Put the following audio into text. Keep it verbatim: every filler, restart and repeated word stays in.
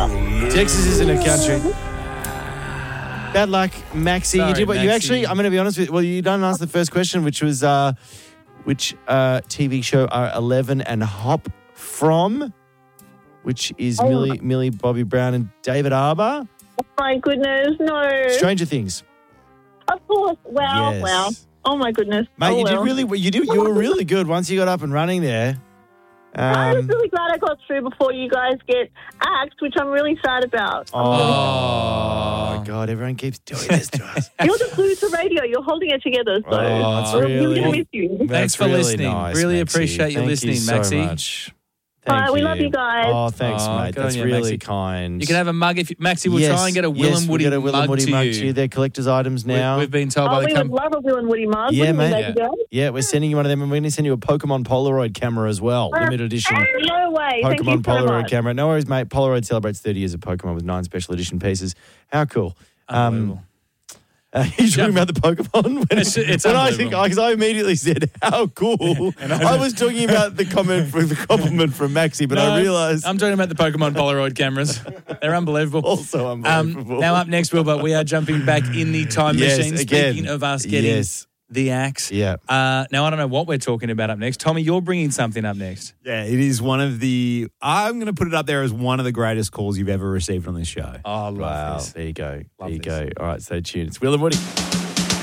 Texas isn't a country. Bad luck, Maxie. Sorry, you did what you Maxie. actually, I'm going to be honest with you. Well, you done answer the first question, which was uh, which uh, T V show are Eleven and Hop from? Which is Oh. Millie, Millie Bobby Brown and David Arbor. Oh, my goodness, no. Stranger Things. Of course. Wow, Yes. wow. Oh, my goodness. Mate, oh, you well. did really, you did, you were really good once you got up and running there. I was Um, really glad I got through before you guys get axed, which I'm really sad about. oh, God, everyone keeps doing this to us. You're the glue to radio. You're holding it together. So Oh, that's I'm really- going to miss you. Thanks That's for really listening. nice, Really Maxie. appreciate you Thank listening, so Maxie. much. All Thank right, we love you guys. Oh, thanks, Oh, mate. good That's on you, really Maxie. kind. You can have a mug if you, Maxie will yes, try and get a Will yes, and we'll Woody get a Will and mug Woody to mug you. to you. They're collector's items now. We, we've been told Oh, by we the would company. love a Will and Woody mug. Yeah, Wouldn't we, mate. baby girl? Yeah, we're sending you one of them, and we're going to send you a Pokemon Polaroid camera as well. Limited edition No way. Thank you Pokemon so Polaroid much. camera. No worries, mate. Polaroid celebrates thirty years of Pokemon with nine special edition pieces. How cool. Um, Unbelievable. Uh, you're talking about the Pokemon? When, It's- it's when I think, unbelievable. because I immediately said, how cool. I was talking about the comment for the compliment from Maxie, but I No, realised I'm talking about the Pokemon Polaroid cameras. They're unbelievable. also unbelievable. Um, now up next, Wilbur, we are jumping back in the time Yes, machine. again. Speaking of us getting Yes. the axe. Yeah. Uh, now, I don't know what we're talking about up next. Tommy, you're bringing something up next. Yeah, it is one of the, I'm going to put it up there as one of the greatest calls you've ever received on this show. Oh, I love Wow. this. There you go. Love there you this. go. All right, stay tuned. It's Will and Woody.